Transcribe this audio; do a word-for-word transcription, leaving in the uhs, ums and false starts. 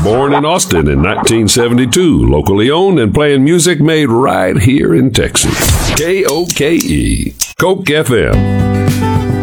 Born in Austin in nineteen seventy-two, locally owned and playing music made right here in Texas. K O K E, Coke F M.